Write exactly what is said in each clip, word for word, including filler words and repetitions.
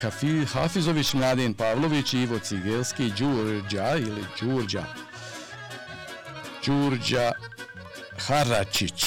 Hafizović, Mladen Pavlović, Ivo Cigelski, Đurđa ili Đurđa Đurđa Haračić,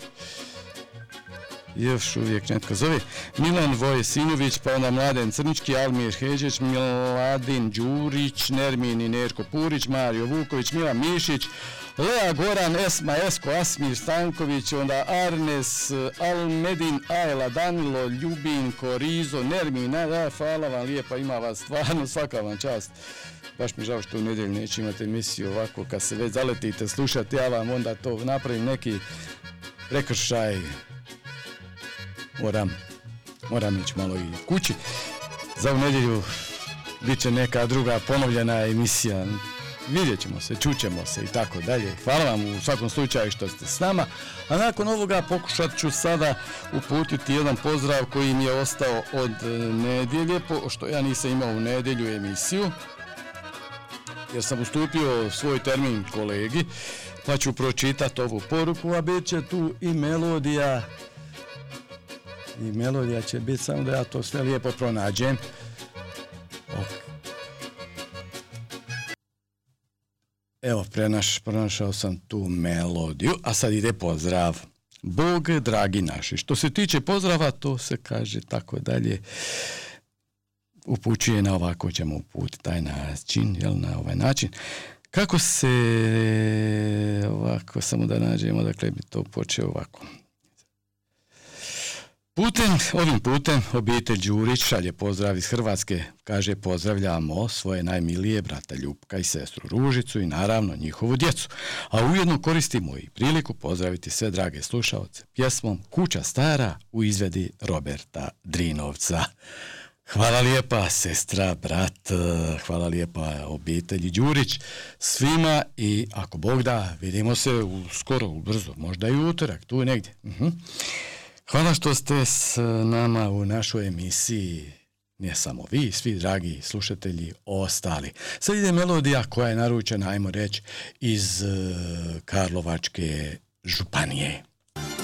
još uvijek netko zove, Milan Vojsinović, pa onda Mladen Crnički, Almir Heđeć, Miladin Đurić, Nermin i Nerko Purić, Mario Vuković, Milan Mišić, Lea Goran, Esma Esko, Asmir Stanković, onda Arnes, Almedin, Ajla, Danilo, Ljubinko, Rizo, Nermin, da, hvala vam lijepa, ima vas stvarno, svaka vam čast. Baš mi žao što u nedjelju neće imati emisiju ovako, kad se već zaletite slušati, ja vam onda to napravim neki prekršaj. Moram, moram ići malo i kući. Za u nedjelju bit će neka druga ponovljena emisija. Vidjet ćemo se, čućemo se i tako dalje. Hvala vam u svakom slučaju što ste s nama. A nakon ovoga pokušat ću sada uputiti jedan pozdrav koji mi je ostao od nedjelje, pošto ja nisam imao u nedjelju emisiju, jer sam ustupio svoj termin kolegi, pa ću pročitati ovu poruku, a bit će tu i melodija. I melodija će biti, samo da ja to sve lijepo pronađem. Okay. Evo, prenaš, pronašao sam tu melodiju, a sad ide pozdrav. Bog, dragi naši. Što se tiče pozdrava, to se kaže tako dalje. Upućuje na ovako ćemo uputiti taj način, jel, na ovaj način. Kako se, ovako, samo da nađemo, dakle bi to počeo ovako. Putem, ovim putem obitelj Đurić šalje pozdrav iz Hrvatske, kaže pozdravljamo svoje najmilije brata Ljupka i sestru Ružicu i naravno njihovu djecu, a ujedno koristimo i priliku pozdraviti sve drage slušaoce pjesmom Kuća stara u izvedi Roberta Drinovca. Hvala lijepa sestra, brat, hvala lijepa obitelji Đurić, svima i ako Bog da, vidimo se u, skoro, brzo, možda i utorak, tu negdje. Uh-huh. Hvala što ste s nama u našoj emisiji, ne samo vi, svi dragi slušatelji ostali. Sad ide melodija koja je naručena, ajmo reći, iz Karlovačke županije.